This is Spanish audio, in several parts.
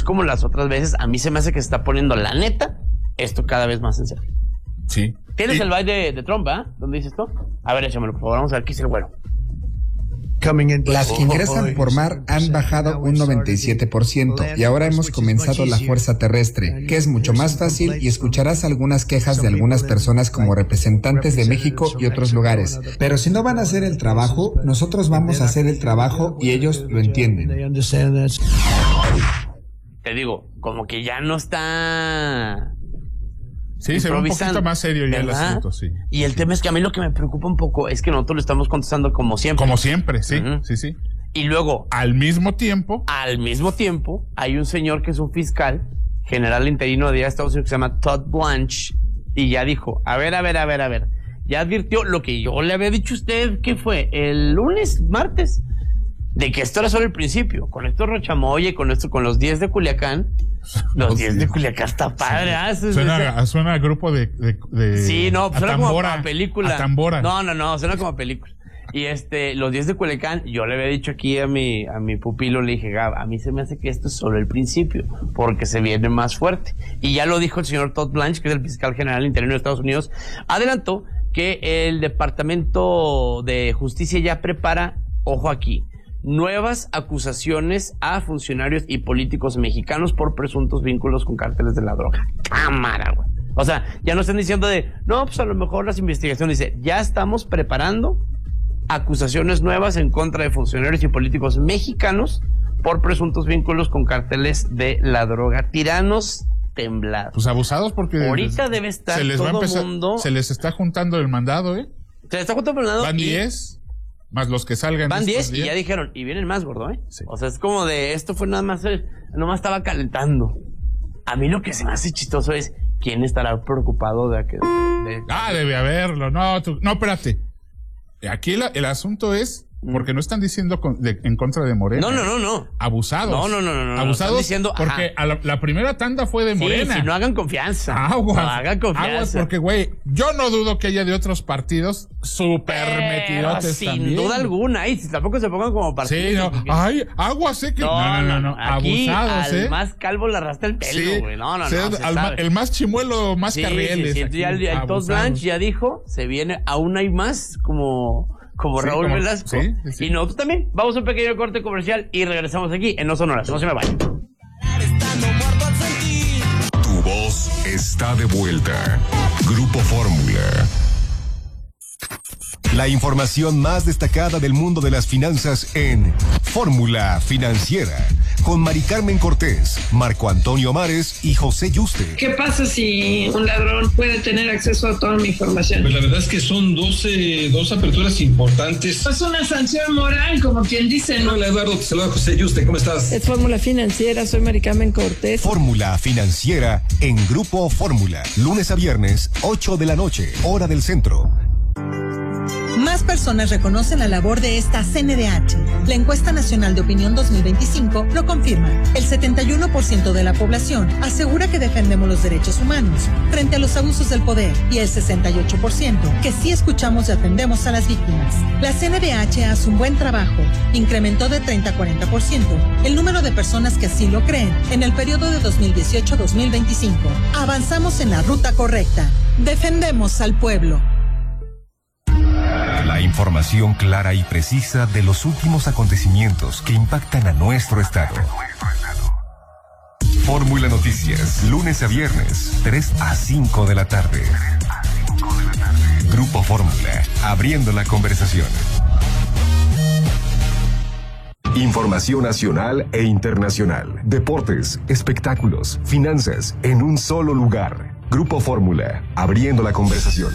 es como las otras veces. A mí se me hace que se está poniendo, la neta, esto cada vez más en serio. Sí. Tienes el baile de Trump, ¿ah? ¿Dónde dices esto? A ver, échamelo, por favor. Vamos a ver qué dice el güero. Las que ingresan por mar han bajado un 97% y ahora hemos comenzado la fuerza terrestre, que es mucho más fácil, y escucharás algunas quejas de algunas personas como representantes de México y otros lugares. Pero si no van a hacer el trabajo, nosotros vamos a hacer el trabajo y ellos lo entienden. Te digo, como que ya no está... Sí, se ve un poquito más serio ya el asunto, sí. Y el tema es que a mí lo que me preocupa un poco es que nosotros le estamos contestando como siempre. Como siempre, sí, sí. Y luego... Al mismo tiempo, hay un señor que es un fiscal general interino de Estados Unidos que se llama Todd Blanche, y ya dijo, a ver. Ya advirtió lo que yo le había dicho a usted, ¿qué fue? El martes, de que esto era solo el principio. Con esto Rochamoye, con los 10 de Culiacán. Los 10 de Culiacán está padre. Suena a grupo de sí, no, suena como a película. A tambora. No, suena como a película. Y los 10 de Culiacán, yo le había dicho aquí a mi pupilo, le dije, Gab, a mí se me hace que esto es solo el principio, porque se viene más fuerte. Y ya lo dijo el señor Todd Blanche, que es el fiscal general interino de Estados Unidos, adelantó que el Departamento de Justicia ya prepara, ojo aquí, nuevas acusaciones a funcionarios y políticos mexicanos por presuntos vínculos con cárteles de la droga. Cámara, güey. O sea, ya no están diciendo no, pues a lo mejor las investigaciones, dice, ya estamos preparando acusaciones nuevas en contra de funcionarios y políticos mexicanos por presuntos vínculos con cárteles de la droga. Tiranos temblados. Pues abusados, porque ahorita debe estar todo el mundo. Se les está juntando el mandado, ¿eh? Se les está juntando el mandado. Van 10. Más los que salgan. Van 10 y ya dijeron, y vienen más, gordo, ¿eh? Sí. O sea, es como esto fue nada más estaba calentando. A mí lo que se me hace chistoso es, ¿quién estará preocupado de que... debe haberlo. No, espérate. Aquí el asunto es, porque no están diciendo en contra de Morena. No. Abusados. No. Abusados diciendo, porque la primera tanda fue de Morena. Sí, no hagan confianza. Aguas, porque, güey, yo no dudo que haya de otros partidos súper metidotes también. Sin duda alguna. Y tampoco se pongan como partidos. Sí, no. Ay, aguas, que... No. Aquí, abusados, al más calvo le arrastra el pelo, güey. El más chimuelo, más carrieles. Sí. El Todd Blanche ya dijo, se viene, aún hay más como Raúl Velasco. Sí. Y nosotros también. Vamos a un pequeño corte comercial y regresamos aquí en No Sonoras. No se me vayan. Tu voz está de vuelta. Grupo Fórmula. La información más destacada del mundo de las finanzas en Fórmula Financiera, con Mari Carmen Cortés, Marco Antonio Mares y José Yuste. ¿Qué pasa si un ladrón puede tener acceso a toda mi información? Pues la verdad es que son dos aperturas importantes. Es una sanción moral, como quien dice, ¿no? Hola, Eduardo, te saluda José Yuste, ¿cómo estás? Es Fórmula Financiera, soy Mari Carmen Cortés. Fórmula Financiera en Grupo Fórmula, lunes a viernes, 8 de la noche, hora del centro. Más personas reconocen la labor de esta CNDH. La encuesta nacional de opinión 2025 lo confirma. El 71% de la población asegura que defendemos los derechos humanos frente a los abusos del poder, y el 68% que sí escuchamos y atendemos a las víctimas. La CNDH hace un buen trabajo. Incrementó de 30 a 40% el número de personas que así lo creen en el periodo de 2018 a 2025. Avanzamos en la ruta correcta. Defendemos al pueblo. La información clara y precisa de los últimos acontecimientos que impactan a nuestro estado. Fórmula Noticias, lunes a viernes, 3 a 5 de la tarde. Grupo Fórmula, abriendo la conversación. Información nacional e internacional, deportes, espectáculos, finanzas, en un solo lugar. Grupo Fórmula, abriendo la conversación.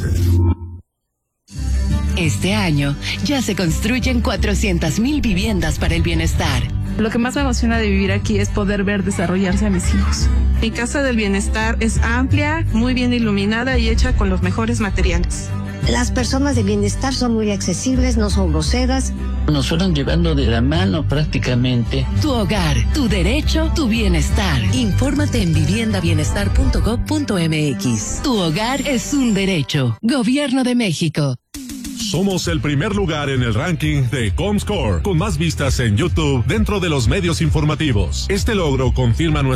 Este año ya se construyen 400,000 viviendas para el bienestar. Lo que más me emociona de vivir aquí es poder ver desarrollarse a mis hijos. Mi casa del bienestar es amplia, muy bien iluminada y hecha con los mejores materiales. Las personas de bienestar son muy accesibles, no son groseras. Nos fueron llevando de la mano prácticamente. Tu hogar, tu derecho, tu bienestar. Infórmate en viviendabienestar.gov.mx. Tu hogar es un derecho. Gobierno de México. Somos el primer lugar en el ranking de Comscore, con más vistas en YouTube dentro de los medios informativos. Este logro confirma nuestra